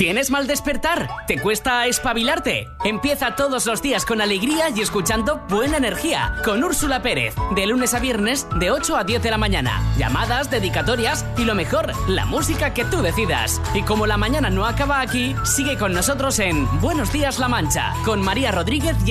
¿Tienes mal despertar? ¿Te cuesta espabilarte? Empieza todos los días con alegría y escuchando Buena Energía con Úrsula Pérez, de lunes a viernes de 8 a 10 de la mañana. Llamadas, dedicatorias y lo mejor, la música que tú decidas. Y como la mañana no acaba aquí, sigue con nosotros en Buenos Días La Mancha con María Rodríguez y